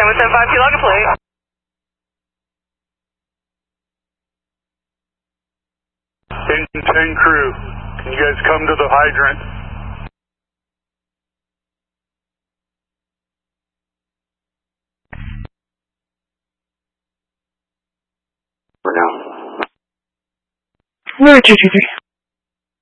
775 Key Logger plate. Engine 10 crew, can you guys come to the hydrant? Where are 223?